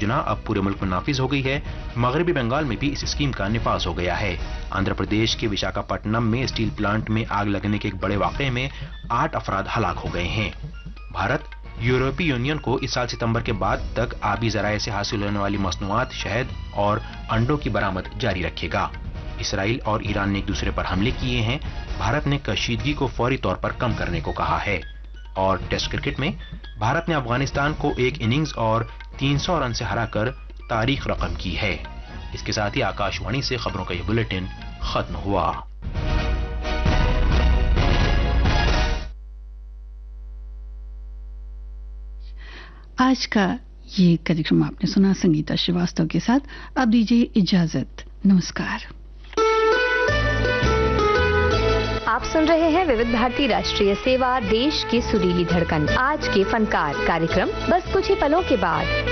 योजना अब पूरे मुल्क में नाफिज हो गई है। मगरबी बंगाल में भी इस स्कीम का निफाज हो गया है। आंध्र प्रदेश के विशाखापट्टनम में स्टील प्लांट में आग लगने के एक बड़े वाकये में 8 अफराद हलाक हो गए हैं। भारत यूरोपीय यूनियन को इस साल सितंबर के बाद तक आबी जराये से हासिल होने वाली मसनूआत, शहद और अंडों की बरामद जारी रखेगा। इसराइल और ईरान ने एक दूसरे पर हमले किए हैं। भारत ने कशीदगी को फौरी तौर पर कम करने को कहा है। और टेस्ट क्रिकेट में भारत ने अफगानिस्तान को 1 इनिंग्स और 300 रन से हराकर तारीख रकम की है। इसके साथ ही आकाशवाणी से खबरों का यह बुलेटिन खत्म हुआ। आज का ये कार्यक्रम आपने सुना संगीता श्रीवास्तव के साथ। अब दीजिए इजाजत। नमस्कार। आप सुन रहे हैं विविध भारती राष्ट्रीय सेवा, देश की सुरीली धड़कन। आज के फनकार कार्यक्रम बस कुछ ही पलों के बाद।